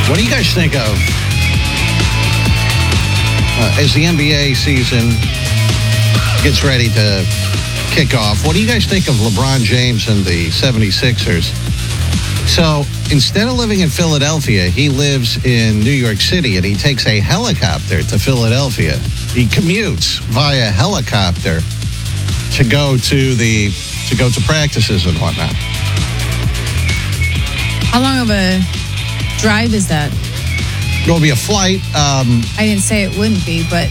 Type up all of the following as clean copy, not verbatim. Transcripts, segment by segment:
What do you guys think of as the NBA season gets ready to kick off? What do you guys think of LeBron James and the 76ers? So instead of living in Philadelphia, he lives in New York City, and he takes a helicopter to Philadelphia. He commutes via helicopter to go to practices and whatnot. How long of a drive is that? It will be a flight. I didn't say it wouldn't be, but...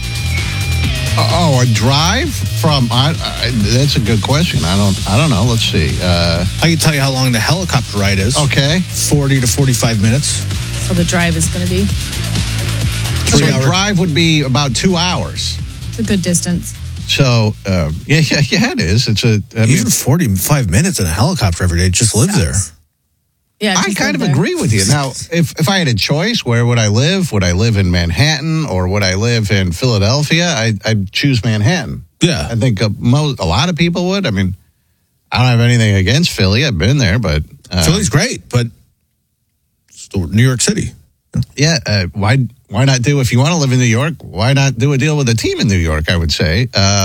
a drive from... that's a good question. I don't know. Let's see. I can tell you how long the helicopter ride is. Okay. 40 to 45 minutes. So the drive is going to be... So the drive would be about 2 hours. It's a good distance. So, yeah, it is. Even 45 minutes in a helicopter every day, just live there. Yeah, I kind of agree with you. Now, if I had a choice, where would I live? Would I live in Manhattan or would I live in Philadelphia? I'd choose Manhattan. Yeah. I think a lot of people would. I mean, I don't have anything against Philly. I've been there, but... Philly's great, but still New York City. Yeah, why not do, if you want to live in New York, why not do a deal with a team in New York, I would say.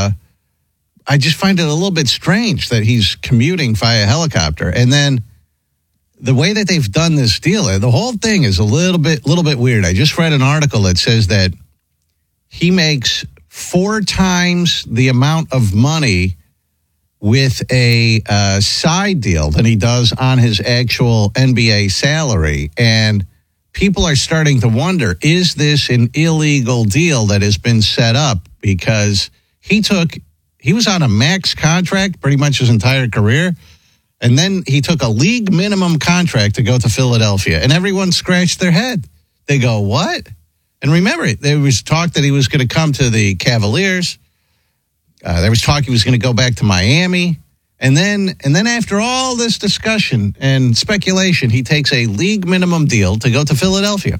I just find it a little bit strange that he's commuting via helicopter. And then the way that they've done this deal, the whole thing is a little bit weird. I just read an article that says that he makes 4 times the amount of money with a side deal than he does on his actual NBA salary. And people are starting to wonder, is this an illegal deal that has been set up? Because he was on a max contract pretty much his entire career. And then he took a league minimum contract to go to Philadelphia. And everyone scratched their head. They go, what? And remember, there was talk that he was going to come to the Cavaliers. There was talk he was going to go back to Miami. And then after all this discussion and speculation, he takes a league minimum deal to go to Philadelphia.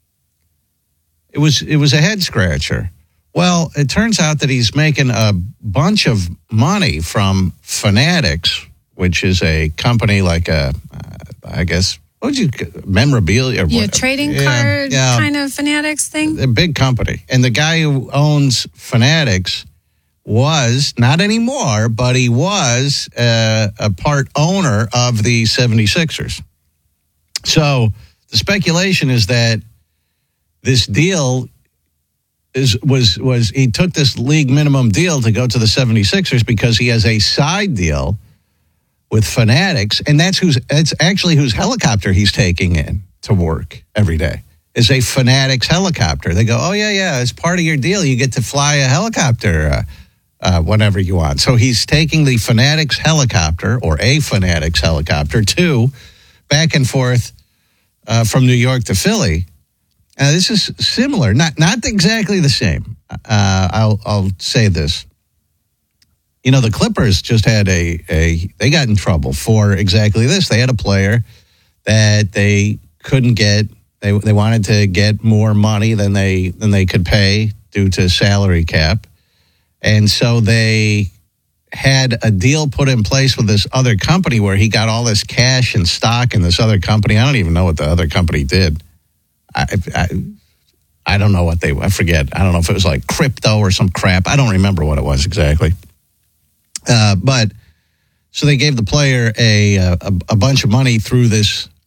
It was a head scratcher. Well, it turns out that he's making a bunch of money from Fanatics, which is a company like I guess, memorabilia? Or what? Trading card kind of Fanatics thing? A big company. And the guy who owns Fanatics was, not anymore, but he was a part owner of the 76ers. So the speculation is that this deal was he took this league minimum deal to go to the 76ers because he has a side deal with Fanatics, and it's actually whose helicopter he's taking in to work every day. Is a Fanatics helicopter. They go, oh, yeah, as part of your deal, you get to fly a helicopter whenever you want. So he's taking the Fanatics helicopter, or a Fanatics helicopter, back and forth from New York to Philly. This is similar, not exactly the same. I'll say this. You know, the Clippers just had they got in trouble for exactly this. They had a player that they couldn't get. They wanted to get more money than they could pay due to salary cap. And so they had a deal put in place with this other company where he got all this cash and stock in this other company. I don't even know what the other company did. I don't know what I forget. I don't know if it was like crypto or some crap. I don't remember what it was exactly. But so they gave the player a bunch of money through this